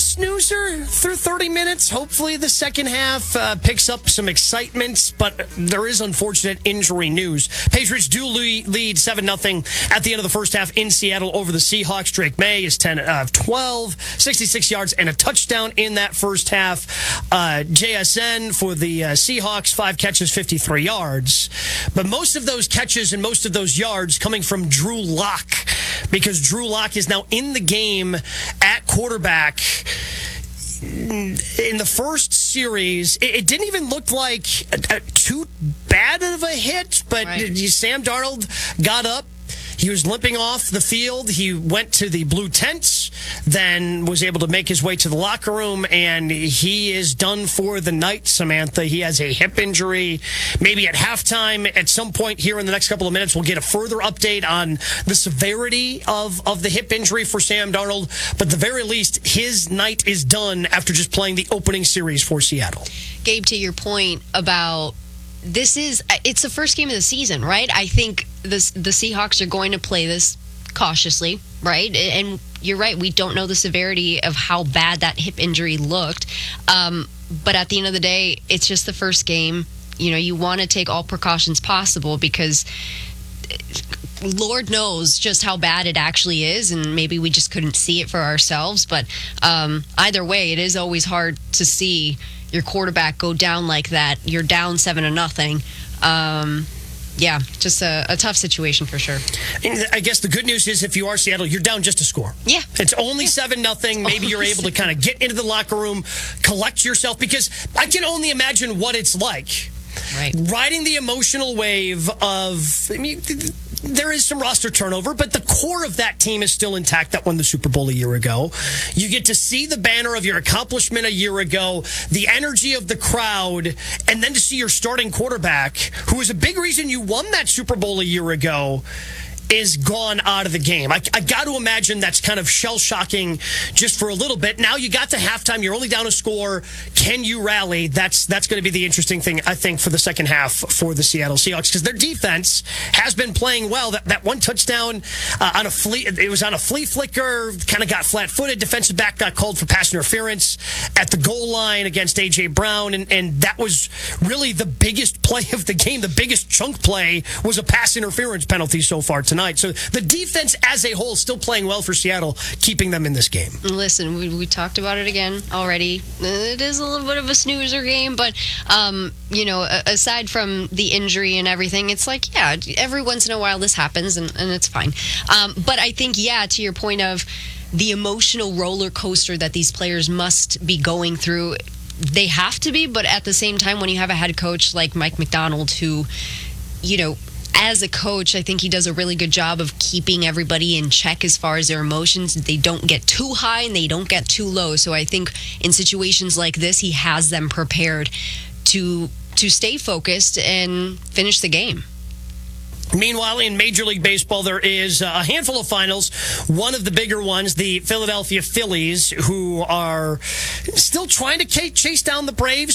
snoozer through 30 minutes. Hopefully the second half picks up some excitement, but there is unfortunate injury news. Patriots do lead 7-0 at the end of the first half in Seattle over the Seahawks. Drake May is 10 of 12, 66 yards and a touchdown in that first half. JSN for the Seahawks, 5 catches, 53 yards. But most of those catches and most of those yards coming from Drew Lock, because Drew Lock is now in the game at quarterback. In the first series, it didn't even look like too bad of a hit, but Sam Darnold got up. He was limping off the field. He went to the blue tents, then was able to make his way to the locker room, and he is done for the night, Samantha. He has a hip injury. Maybe at halftime, at some point here in the next couple of minutes, we'll get a further update on the severity of the hip injury for Sam Darnold. But at the very least, his night is done after just playing the opening series for Seattle. Gabe, to your point about it's the first game of the season, right? I think the Seahawks are going to play this cautiously, right? And you're right, we don't know the severity of how bad that hip injury looked. But at the end of the day, it's just the first game. You know, you want to take all precautions possible because Lord knows just how bad it actually is, and maybe we just couldn't see it for ourselves. But either way, it is always hard to see your quarterback go down like that. You're down 7-0. Yeah, just a tough situation for sure. And I guess the good news is if you are Seattle, you're down just a score. Yeah. It's only 7-0. Maybe you're able to kind of get into the locker room, collect yourself, because I can only imagine what it's like. Right. Riding the emotional wave of, I mean, there is some roster turnover, but the core of that team is still intact that won the Super Bowl a year ago. You get to see the banner of your accomplishment a year ago, the energy of the crowd, and then to see your starting quarterback, who is a big reason you won that Super Bowl a year ago, is gone out of the game. I got to imagine that's kind of shell-shocking just for a little bit. Now you got to halftime. You're only down a score. Can you rally? That's going to be the interesting thing, I think, for the second half for the Seattle Seahawks, because their defense has been playing well. That one touchdown on a flea flicker, kind of got flat-footed. Defensive back got called for pass interference at the goal line against A.J. Brown, and that was really the biggest play of the game. The biggest chunk play was a pass interference penalty so far tonight. So the defense as a whole still playing well for Seattle, keeping them in this game. Listen, we talked about it again already. It is a little bit of a snoozer game, but, aside from the injury and everything, it's like, yeah, every once in a while this happens, and it's fine. But I think, to your point of the emotional roller coaster that these players must be going through, they have to be, but at the same time, when you have a head coach like Mike Macdonald who, as a coach, I think he does a really good job of keeping everybody in check as far as their emotions. They don't get too high and they don't get too low. So I think in situations like this, he has them prepared to stay focused and finish the game. Meanwhile, in Major League Baseball, there is a handful of finals. One of the bigger ones, the Philadelphia Phillies, who are still trying to chase down the Braves.